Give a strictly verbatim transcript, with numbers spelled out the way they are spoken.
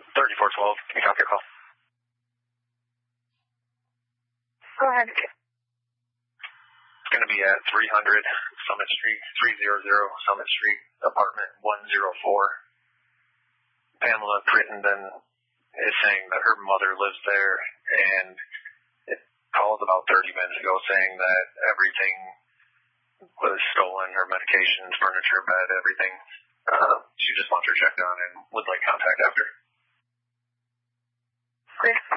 thirty-four twelve, can you copy your call? Go ahead. It's going to be at three hundred Summit Street, three hundred Summit Street, apartment one oh four. Pamela Crittenden is saying that her mother lives there, and it called about thirty minutes ago saying that everything was stolen, her medications, furniture, bed, everything. Uh, she just wants her checked on and would like contact after. Great.